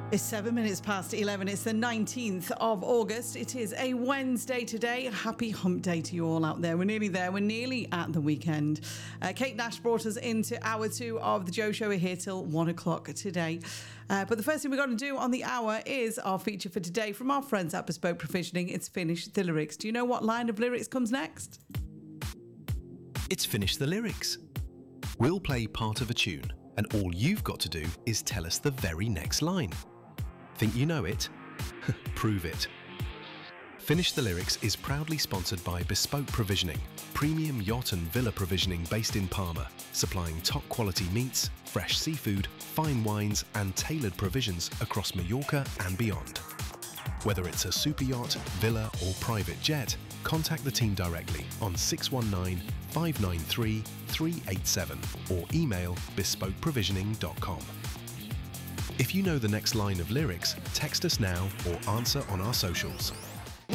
It's 7 minutes past 11. It's the 19th of August. It is a Wednesday today. Happy hump day to you all out there. We're nearly there. We're nearly at the weekend. Kate Nash brought us into hour 2 of the Joe Show. We're here till 1 o'clock today. But the first thing we're going to do on the hour is our feature for today from our friends at Bespoke Provisioning. It's Finish the Lyrics. Do you know what line of lyrics comes next? It's Finish the Lyrics. We'll play part of a tune, and all you've got to do is tell us the very next line. Think you know it? Prove it. Finish the Lyrics is proudly sponsored by Bespoke Provisioning, premium yacht and villa provisioning based in Palma, supplying top quality meats, fresh seafood, fine wines and tailored provisions across Mallorca and beyond. Whether it's a super yacht, villa or private jet, contact the team directly on 619 593 387 or email bespokeprovisioning.com. If you know the next line of lyrics, text us now or answer on our socials.